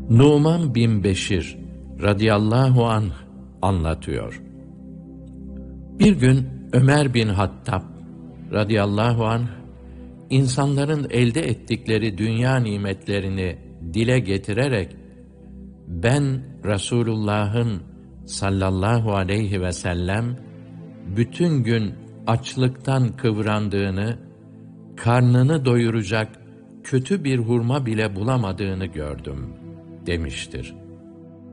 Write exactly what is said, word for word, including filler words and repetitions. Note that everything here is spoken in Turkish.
Numan bin Beşir radıyallahu anh anlatıyor. Bir gün Ömer bin Hattab radıyallahu anh, insanların elde ettikleri dünya nimetlerini dile getirerek, ben Resulullah'ın sallallahu aleyhi ve sellem bütün gün açlıktan kıvrandığını, karnını doyuracak kötü bir hurma bile bulamadığını gördüm demiştir.